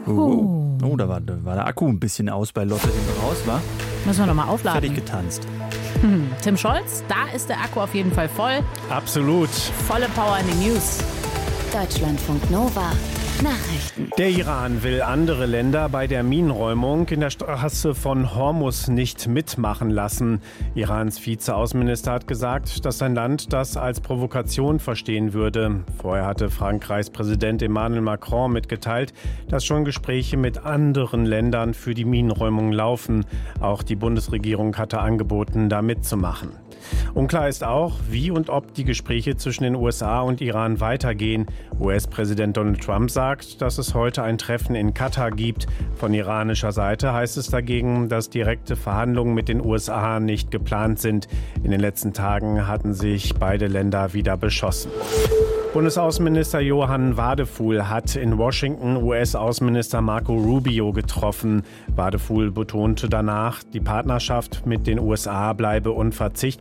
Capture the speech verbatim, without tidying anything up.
Oh, oh da, war, da war der Akku ein bisschen aus bei Lotte hinten raus, wa? Müssen wir nochmal aufladen. Fertig getanzt. Hm. Tim Scholz, da ist der Akku auf jeden Fall voll. Absolut. Volle Power in den News. Deutschlandfunk Nova. Nachrichten. Der Iran will andere Länder bei der Minenräumung in der Straße von Hormuz nicht mitmachen lassen. Irans Vizeaußenminister hat gesagt, dass sein Land das als Provokation verstehen würde. Vorher hatte Frankreichs Präsident Emmanuel Macron mitgeteilt, dass schon Gespräche mit anderen Ländern für die Minenräumung laufen. Auch die Bundesregierung hatte angeboten, da mitzumachen. Unklar ist auch, wie und ob die Gespräche zwischen den U S A und Iran weitergehen. U S-Präsident Donald Trump sagt, dass es heute ein Treffen in Katar gibt. Von iranischer Seite heißt es dagegen, dass direkte Verhandlungen mit den U S A nicht geplant sind. In den letzten Tagen hatten sich beide Länder wieder beschossen. Bundesaußenminister Johann Wadefuhl hat in Washington U S-Außenminister Marco Rubio getroffen. Wadefuhl betonte danach, die Partnerschaft mit den U S A bleibe unverzichtbar.